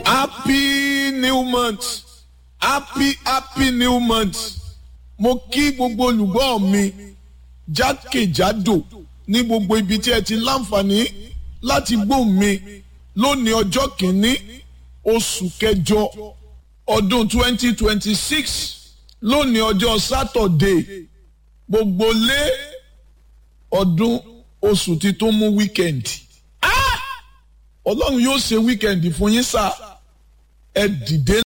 Happy new month. Happy new month. Mo kí gbogbo olùgbọ́ mi jákèjádò ní gbogbo ibi tí ẹ ti láǹfààní láti gbóhùn mi lónìí ọjọ́ kìíní oṣù kẹjọ ọdún 2026 lónìí ọjọ́ Saturday gbogbo lé ọdún oṣù tí tó mú wíkẹ̀ndì. Ọlọ́run yóò ṣe wíkẹ̀ndì fún yín sáà ẹ dìde